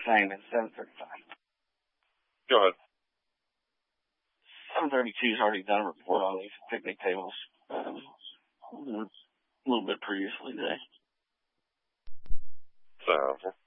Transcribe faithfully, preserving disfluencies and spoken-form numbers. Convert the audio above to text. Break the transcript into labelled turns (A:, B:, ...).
A: saying it's seven thirty-five.
B: Go ahead.
A: seven thirty-two's already done a report on these picnic tables um, a little bit previously today.
B: So,